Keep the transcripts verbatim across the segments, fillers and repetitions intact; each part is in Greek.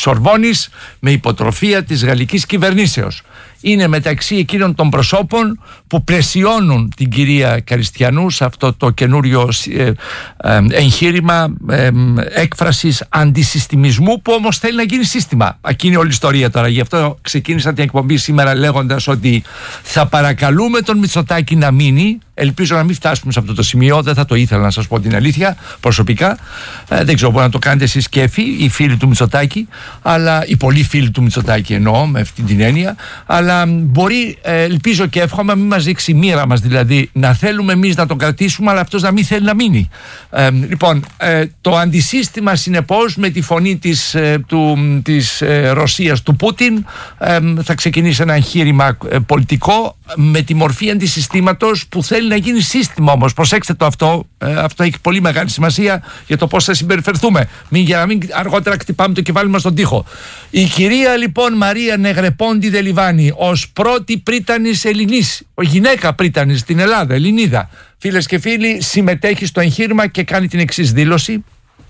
Σορβόνης με υποτροφία της γαλλικής κυβερνήσεως. Είναι μεταξύ εκείνων των προσώπων που πλαισιώνουν την κυρία Καριστιανού σε αυτό το καινούριο ε, ε, εγχείρημα ε, έκφρασης αντισυστημισμού, που όμως θέλει να γίνει σύστημα. Εκείνη όλη η ιστορία τώρα. Γι' αυτό ξεκίνησα την εκπομπή σήμερα λέγοντας ότι θα παρακαλούμε τον Μητσοτάκη να μείνει. Ελπίζω να μην φτάσουμε σε αυτό το σημείο. Δεν θα το ήθελα, να σας πω την αλήθεια προσωπικά. Ε, δεν ξέρω, μπορεί να το κάνετε εσείς και οι φίλοι του Μητσοτάκη, αλλά οι πολλοί φίλοι του Μητσοτάκη εννοώ με αυτή την έννοια. Αλλά μπορεί, ε, ελπίζω και εύχομαι, μην μας δείξει η μοίρα μας, δηλαδή να θέλουμε εμείς να τον κρατήσουμε, αλλά αυτός να μην θέλει να μείνει. Ε, λοιπόν, ε, το αντισύστημα συνεπώς με τη φωνή της, ε, του, της ε, Ρωσίας, του Πούτιν, ε, θα ξεκινήσει ένα εγχείρημα ε, πολιτικό με τη μορφή αντισυστήματος που θέλει να γίνει σύστημα όμως. Προσέξτε το αυτό, ε, αυτό έχει πολύ μεγάλη σημασία για το πώς θα συμπεριφερθούμε. Μην, για να μην αργότερα χτυπάμε το κεφάλι μας στον τοίχο. Η κυρία λοιπόν Μαρία Νεγρεπόντι Δελιβάνη, ως πρώτη πρίτανης Ελληνής, γυναίκα πρίτανης στην Ελλάδα, Ελληνίδα, φίλες και φίλοι, συμμετέχει στο εγχείρημα και κάνει την εξής δήλωση.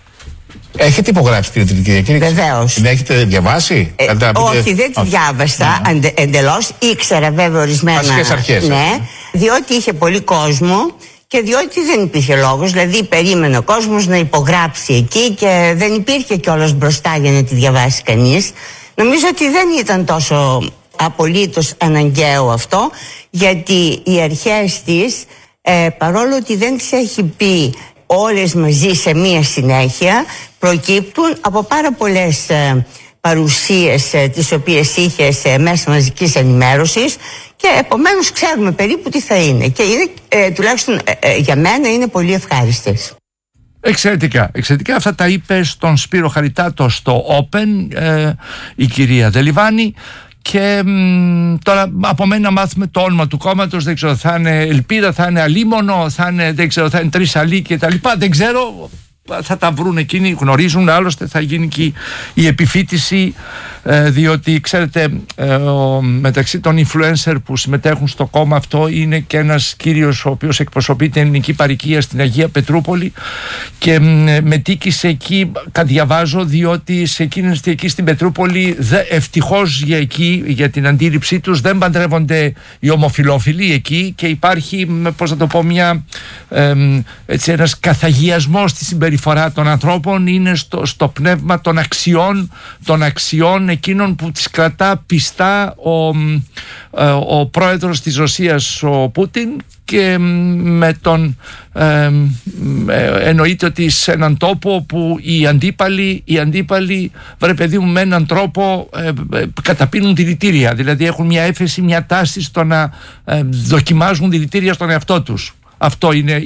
Έχετε υπογράψει την Κυριακή? Βεβαίως. Την έχετε διαβάσει? Ε, Κατά... όχι, δεν τη διάβασα mm. αντε, εντελώς. Ήξερα βέβαια ορισμένα. Αρχές, αρχές. Ναι, διότι είχε πολύ κόσμο και διότι δεν υπήρχε λόγος. Δηλαδή, περίμενε ο κόσμος να υπογράψει εκεί και δεν υπήρχε κιόλας μπροστά για να τη διαβάσει κανείς. Νομίζω ότι δεν ήταν τόσο απολύτως αναγκαίο αυτό, γιατί οι αρχές της, ε, παρόλο ότι δεν τις έχει πει όλες μαζί σε μία συνέχεια, προκύπτουν από πάρα πολλές ε, παρουσίες ε, τις οποίες είχε σε μέσα μαζικής ενημέρωσης, και επομένως ξέρουμε περίπου τι θα είναι, και είναι, ε, τουλάχιστον ε, ε, για μένα είναι πολύ ευχάριστες. Εξαιρετικά, εξαιρετικά. Αυτά τα είπε στον Σπύρο Χαριτάτο στο Open ε, η κυρία Δελιβάνη. Και μ, τώρα από μένα να μάθουμε το όνομα του κόμματος. Δεν ξέρω, θα είναι Ελπίδα, θα είναι Αλίμονο, θα είναι, δεν ξέρω, θα είναι Τρεις Αλή και τα λοιπά. Δεν ξέρω, θα τα βρουν εκείνοι, γνωρίζουν. Άλλωστε θα γίνει και η επιφύτηση, ε, διότι ξέρετε, ε, ο, μεταξύ των influencer που συμμετέχουν στο κόμμα αυτό είναι και ένας κύριος ο οποίος εκπροσωπεί την ελληνική παροικία στην Αγία Πετρούπολη, και μ, με τίκησε εκεί, διαβάζω, διότι σε εκείνη εκεί στην Πετρούπολη δε, ευτυχώς για εκεί, για την αντίληψή τους, δεν παντρεύονται οι ομοφυλόφιλοι εκεί, και υπάρχει, πώς να το πω, μια, ε, έτσι, ένας καθαγιασμός στη συμπεριφορά των ανθρώπων. Είναι στο, στο πνεύμα των αξιών, των αξιών εκείνων που τις κρατά πιστά ο, ο, ο πρόεδρος της Ρωσίας, ο Πούτιν, και με τον ε, ε, εννοείται ότι σε έναν τόπο που οι αντίπαλοι, οι αντίπαλοι βρε παιδί μου, με έναν τρόπο ε, ε, καταπίνουν δηλητήρια, δηλαδή έχουν μια έφεση, μια τάση στο να ε, δοκιμάζουν δηλητήρια στον εαυτό τους. Αυτό είναι,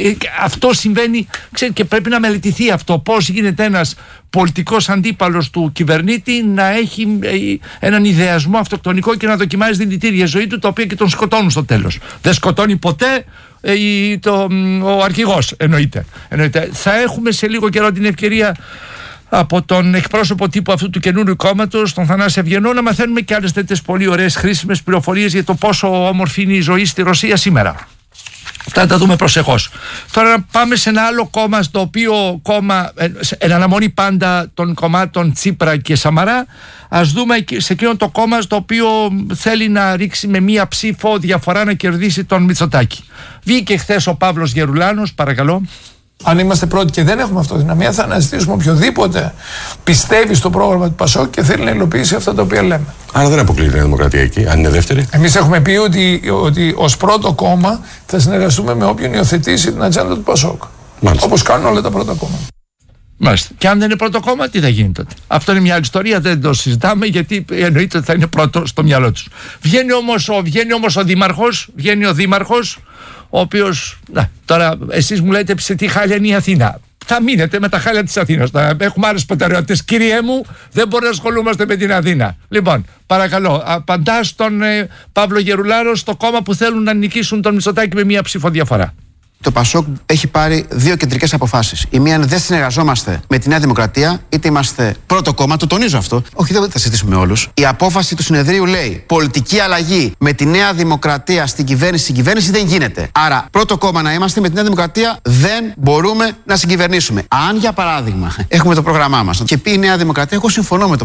αυτό συμβαίνει, ξέρετε, και πρέπει να μελετηθεί αυτό. Πώς γίνεται ένας πολιτικός αντίπαλος του κυβερνήτη να έχει έναν ιδεασμό αυτοκτονικό και να δοκιμάζει δηλητήρια ζωή του, τα οποία και τον σκοτώνουν στο τέλος. Δεν σκοτώνει ποτέ ε, το, ο αρχηγός, εννοείται. εννοείται. Θα έχουμε σε λίγο καιρό την ευκαιρία από τον εκπρόσωπο τύπου αυτού του καινούριου κόμματος, τον Θανάση Αυγενό, να μαθαίνουμε και άλλες τέτοιες πολύ ωραίες χρήσιμες πληροφορίες για το πόσο όμορφη είναι η ζωή στη Ρωσία σήμερα. Αυτά τα δούμε προσεχώς. Τώρα πάμε σε ένα άλλο κόμμα, στο οποίο κόμμα, εν αναμονή πάντα των κομμάτων Τσίπρα και Σαμαρά. Ας δούμε σε εκείνο το κόμμα στο οποίο θέλει να ρίξει με μία ψήφο διαφορά να κερδίσει τον Μητσοτάκη. Βγήκε χθες ο Παύλος Γερουλάνος, παρακαλώ. Αν είμαστε πρώτοι και δεν έχουμε αυτοδυναμία, θα αναζητήσουμε οποιοδήποτε πιστεύει στο πρόγραμμα του Πασόκ και θέλει να υλοποιήσει αυτά τα οποία λέμε. Άρα δεν αποκλείεται η Δημοκρατία εκεί, αν είναι δεύτερη. Εμείς έχουμε πει ότι, ότι ως πρώτο κόμμα θα συνεργαστούμε με όποιον υιοθετήσει την ατζέντα του Πασόκ. Όπως κάνουν όλα τα πρώτα κόμματα. Μάλιστα. Και αν δεν είναι πρώτο κόμμα, τι θα γίνει τότε? Αυτό είναι μια άλλη ιστορία, δεν το συζητάμε, γιατί εννοείται ότι θα είναι πρώτο στο μυαλό τους. Βγαίνει όμως ο, βγαίνει όμως ο Δήμαρχος, βγαίνει ο Δήμαρχος, ο οποίος, να, τώρα εσείς μου λέτε σε τι χάλια είναι η Αθήνα. Θα μείνετε με τα χάλια της Αθήνας. Έχουμε άλλες προτεραιότητες. Κύριέ μου, δεν μπορεί να ασχολούμαστε με την Αθήνα. Λοιπόν, παρακαλώ, απαντά στον ε, Παύλο Γερουλάρο, στο κόμμα που θέλουν να νικήσουν τον Μητσοτάκη με μία ψηφοδιαφορά. Το Πασόκ έχει πάρει δύο κεντρικές αποφάσεις. Η μία είναι δεν συνεργαζόμαστε με τη Νέα Δημοκρατία, είτε είμαστε πρώτο κόμμα, το τονίζω αυτό. Όχι, δεν θα συζητήσουμε με όλους. Η απόφαση του συνεδρίου λέει πολιτική αλλαγή με τη Νέα Δημοκρατία στην κυβέρνηση, συγκυβέρνηση δεν γίνεται. Άρα, πρώτο κόμμα να είμαστε με τη Νέα Δημοκρατία δεν μπορούμε να συγκυβερνήσουμε. Αν για παράδειγμα έχουμε το πρόγραμμά μας και πει η Νέα Δημοκρατία, εγώ συμφωνώ με το